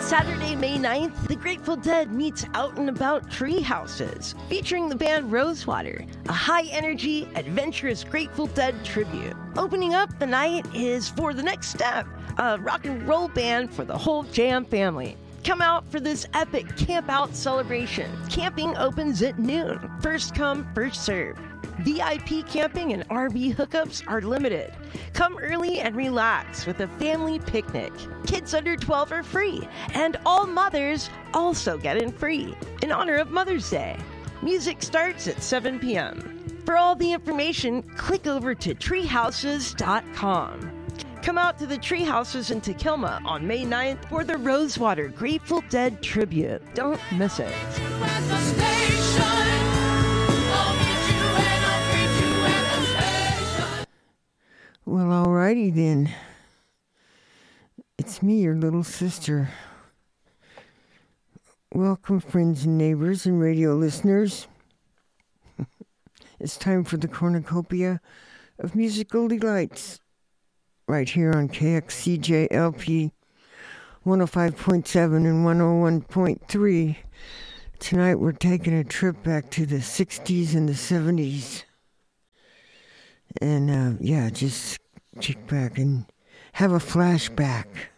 Saturday, May 9th, the Grateful Dead meets Out and About Treehouses, featuring the band Rosewater, a high-energy, adventurous Grateful Dead tribute. Opening up the night is For the Next Step, a rock and roll band for the whole Jam family. Come out for this epic camp out celebration. Camping opens at noon. First come, first serve. VIP camping and RV hookups are limited. Come early and relax with a family picnic. Kids under 12 are free, and all mothers also get in free in honor of Mother's Day. Music starts at 7 p.m. For all the information, click over to treehouses.com. Come out to the Treehouses in Takilma on May 9th for the Rosewater Grateful Dead tribute. Don't miss it. Well, alrighty then. It's me, your little sister. Welcome, friends and neighbors and radio listeners. It's time for the cornucopia of musical delights. Right here on KXCJLP 105.7 and 101.3. Tonight we're taking a trip back to the 60s and the 70s. And just kick back and have a flashback.